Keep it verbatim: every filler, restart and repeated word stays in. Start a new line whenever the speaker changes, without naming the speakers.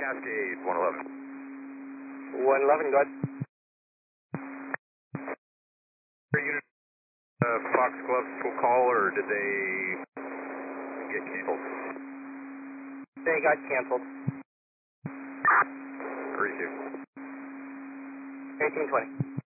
Cascade, one eleven.
one eleven, go ahead.
Unit, uh, Foxglove will call, or did they get canceled?
They got canceled.
thirty-two.
eighteen twenty.